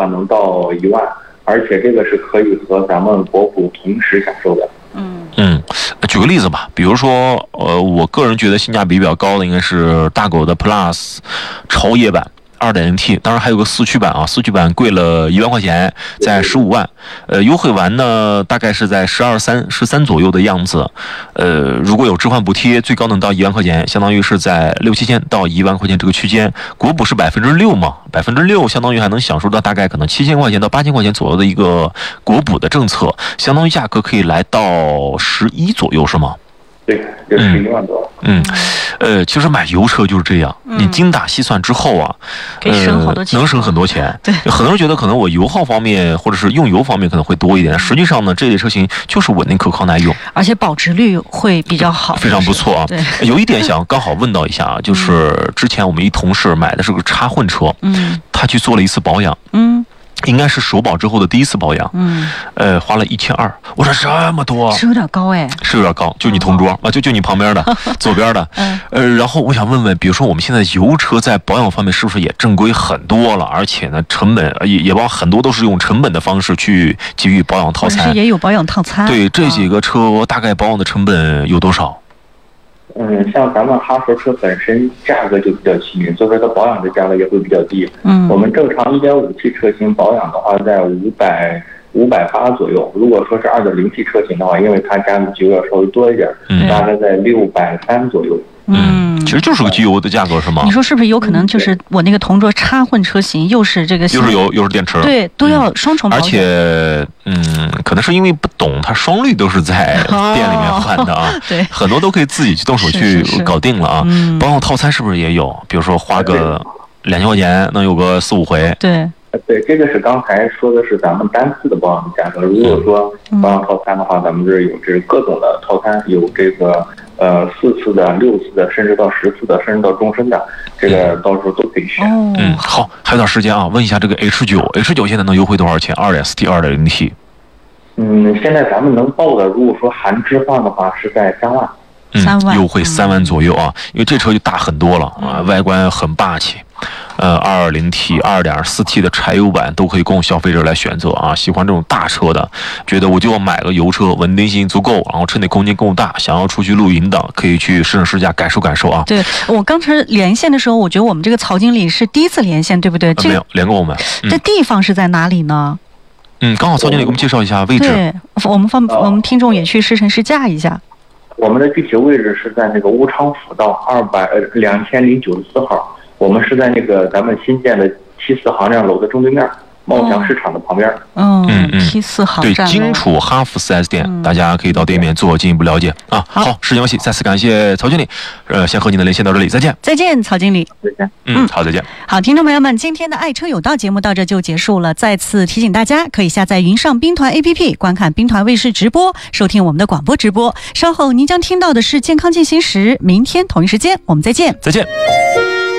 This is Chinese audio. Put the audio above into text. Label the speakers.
Speaker 1: 话能到1万，而且这个是可以和咱们国补同时享受的。
Speaker 2: 举个例子吧，比如说，我个人觉得性价比比较高的应该是大狗的 Plus 超野版。2.0T， 当然还有个四驱版啊，四驱版贵了1万块钱，在15万，优惠完呢大概是在13左右的样子，如果有置换补贴，最高能到1万块钱，相当于是在6、7千到1万块钱这个区间，国补是6%嘛，6%相当于还能享受到大概可能7千块钱到8千块钱左右的一个国补的政策，相当于价格可以来到11左右，是吗？
Speaker 1: 对，就11万多。
Speaker 2: 其实买油车就是这样，你精打细算之后啊，
Speaker 3: 可以省好多钱，
Speaker 2: 能省很多钱。
Speaker 3: 对，
Speaker 2: 很多人觉得可能我油耗方面或者是用油方面可能会多一点，实际上呢，这类车型就是稳定可靠耐用，
Speaker 3: 而且保值率会比较好，
Speaker 2: 非常不错啊。
Speaker 3: 对，
Speaker 2: 有一点想刚好问到一下啊，就是之前我们一同事买的是个插混车，他去做了一次保养，应该是首保之后的第一次保养，花了1200，我说这么多，
Speaker 3: 是有点高哎，
Speaker 2: 是有点高，就你同桌啊，就你旁边的左边的，然后我想问问，比如说我们现在油车在保养方面是不是也正规很多了，而且呢成本也包很多都是用成本的方式去给予保养套餐，
Speaker 3: 是也有保养套餐，
Speaker 2: 对，这几个车大概保养的成本有多少？
Speaker 1: 像咱们哈弗车本身价格就比较亲民，所以说它保养的价格也会比较低。我们正常1.5T 车型保养的话在580左右，如果说是2.0T 车型的话，因为它加的机油要稍微多一点，大概在630左右。
Speaker 2: 其实就是个机油的价格是吗？
Speaker 3: 你说是不是有可能就是我那个同桌插混车型，又是这个
Speaker 2: 又是油又是电池，
Speaker 3: 对，都要双重保养。
Speaker 2: 而且可能是因为不懂，它双滤都是在店里面换的啊，
Speaker 3: 对，
Speaker 2: 很多都可以自己去动手去搞定了啊。保养套餐是不是也有？比如说花个2000块钱能有个4、5回？
Speaker 1: 对，这个是刚才说的是咱们单次的保养的价格。如果说保养套餐的话，咱们这儿有这各种的套餐，有这个4次的、6次的，甚至到10次的，甚至到终身的，这个到时候都可以选。
Speaker 2: 好，还有点时间啊，问一下这个 H9 现在能优惠多少钱？2.4T、2.0T？
Speaker 1: 现在咱们能报的，如果说含置换的话，是在3万。
Speaker 3: 3万，
Speaker 2: 优惠3万左右啊，因为这车就大很多了啊，外观很霸气。2.0T、2.4T 的柴油版都可以供消费者来选择啊。喜欢这种大车的，觉得我就要买个油车，稳定性足够，然后车内空间够大，想要出去露营的，可以去试乘试驾，感受感受啊。
Speaker 3: 对，我刚才连线的时候，我觉得我们这个曹经理是第一次连线，对不对？
Speaker 2: 没有连过我们。
Speaker 3: 这地方是在哪里呢？
Speaker 2: 刚好曹经理给我们介绍一下位置。
Speaker 3: 对，我们听众也去试乘试驾一下。
Speaker 1: 我们的具体位置是在那个乌昌辅道2094号，我们是在那个咱们新建的T4航站楼的正对面，茂祥市场的旁边。
Speaker 3: T4航站楼。
Speaker 2: 对，荆楚哈弗 4S 店，大家可以到店面做进一步了解啊。好，时间关系，再次感谢曹经理，先和您的连线到这里，再见。
Speaker 3: 再见，曹经理。
Speaker 1: 再见。
Speaker 2: 好，再见。
Speaker 3: 好，听众朋友们，今天的爱车有道节目到这就结束了。再次提醒大家，可以下载云上兵团 APP， 观看兵团卫视直播，收听我们的广播直播。稍后您将听到的是健康进行时，明天同一时间我们再见。
Speaker 2: 再见。